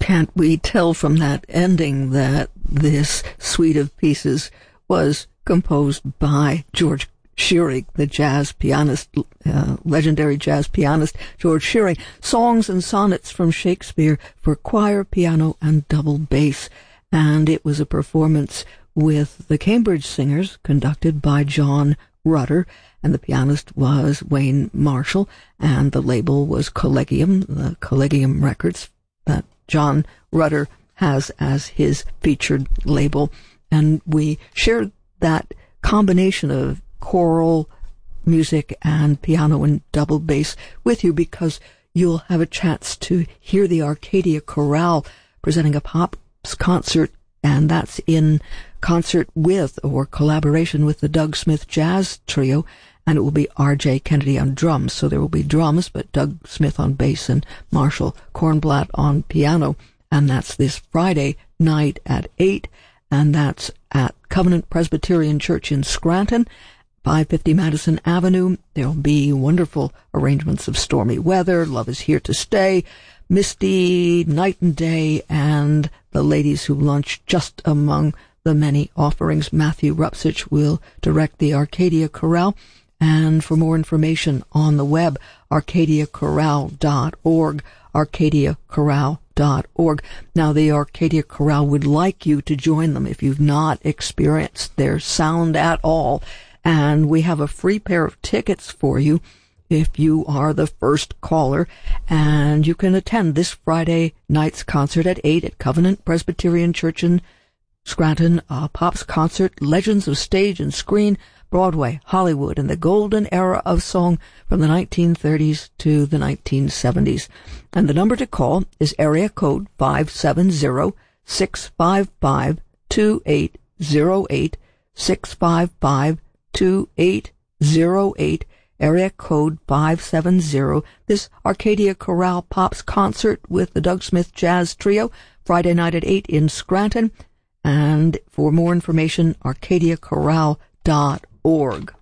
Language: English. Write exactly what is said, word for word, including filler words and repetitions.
can't we tell from that ending that this suite of pieces was composed by George Shearing, the jazz pianist, uh, legendary jazz pianist George Shearing. Songs and sonnets from Shakespeare for choir, piano, and double bass. And it was a performance with the Cambridge Singers, conducted by John Rutter, and the pianist was Wayne Marshall, and the label was Collegium, the Collegium Records that John Rutter has as his featured label. And we shared that combination of choral music and piano and double bass with you because you'll have a chance to hear the Arcadia Chorale presenting a Pops concert, and that's in concert with or collaboration with the Doug Smith Jazz Trio, and it will be R J Kennedy on drums. So there will be drums, but Doug Smith on bass and Marshall Kornblatt on piano, and that's this Friday night at eight, and that's at Covenant Presbyterian Church in Scranton, five fifty Madison Avenue. There'll be wonderful arrangements of Stormy Weather, Love Is Here to Stay, Misty, Night and Day, and The Ladies Who Lunch, just among the many offerings. Matthew Rupsich will direct the Arcadia Chorale. And for more information on the web, arcadia chorale dot org, arcadia chorale dot org. Now, the Arcadia Chorale would like you to join them if you've not experienced their sound at all. And we have a free pair of tickets for you if you are the first caller. And you can attend this Friday night's concert at eight at Covenant Presbyterian Church in Scranton. Uh, Pops concert, Legends of Stage and Screen, Broadway, Hollywood, and the golden era of song from the nineteen thirties to the nineteen seventies. And the number to call is area code five seven zero, six five five, two eight zero eight, six five five, two eight zero eight, area code five seven zero. This Arcadia Chorale Pops concert with the Doug Smith Jazz Trio, Friday night at eight in Scranton. And for more information, arcadia chorale dot org.